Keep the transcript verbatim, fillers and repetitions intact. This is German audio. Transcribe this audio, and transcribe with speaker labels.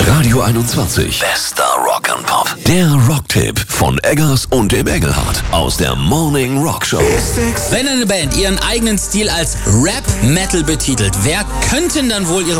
Speaker 1: Radio einundzwanzig. Bester Rock and Pop. Der Rocktipp von Eggers und dem Engelhardt aus der Morning Rock Show.
Speaker 2: Wenn eine Band ihren eigenen Stil als Rap-Metal betitelt, wer könnten dann wohl ihre